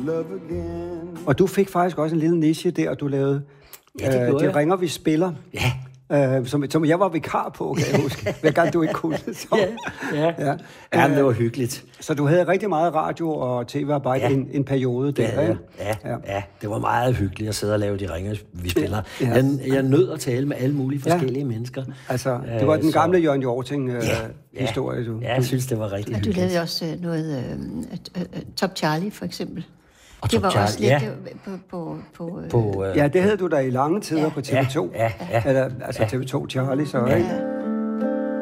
love again. Og du fik faktisk også en lille niche der, og du lavede det ringer, vi spiller. Ja. Som jeg var vikar på, kan jeg huske. Hver gang du ikke kunne. Ja, det var hyggeligt. Så du havde rigtig meget radio og tv-arbejde en periode der, ikke? Ja, det var meget hyggeligt at sidde og lave de ringer, vi spiller. Jeg nød at tale med alle mulige forskellige mennesker. Altså, det var den gamle Jørgen Hjorting-historie, du. Ja, jeg synes, det var rigtig hyggeligt. Du lavede også noget Top Charlie, for eksempel. Og det var Charlie, også lidt på ja, det havde du da i lange tider på TV2. Ja. Eller, altså TV2 Charlie, så ikke?